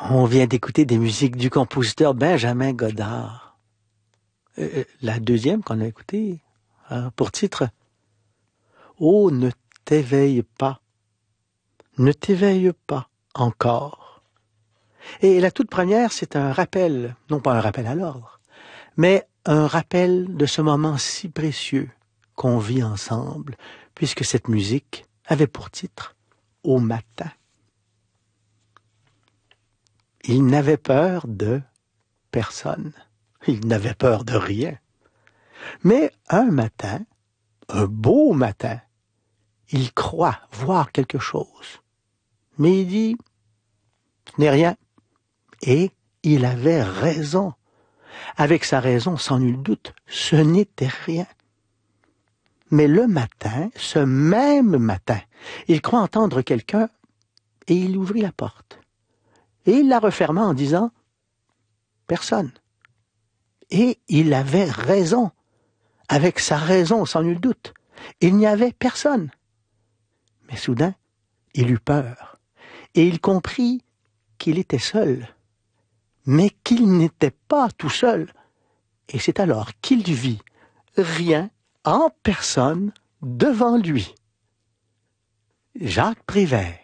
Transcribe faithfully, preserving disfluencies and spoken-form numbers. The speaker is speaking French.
On vient d'écouter des musiques du compositeur Benjamin Godard. Euh, la deuxième qu'on a écoutée, hein, pour titre « Oh, ne t'éveille pas, ne t'éveille pas encore ». Et la toute première, c'est un rappel, non pas un rappel à l'ordre, mais un rappel de ce moment si précieux qu'on vit ensemble, puisque cette musique avait pour titre « Au matin ». Il n'avait peur de personne. Il n'avait peur de rien. Mais un matin, un beau matin, il croit voir quelque chose. Mais il dit, ce n'est rien. Et il avait raison. Avec sa raison, sans nul doute, ce n'était rien. Mais le matin, ce même matin, il croit entendre quelqu'un et il ouvrit la porte. Et il la referma en disant « Personne ». Et il avait raison. Avec sa raison, sans nul doute. Il n'y avait personne. Mais soudain, il eut peur. Et il comprit qu'il était seul. Mais qu'il n'était pas tout seul. Et c'est alors qu'il vit rien en personne devant lui. Jacques Prévert.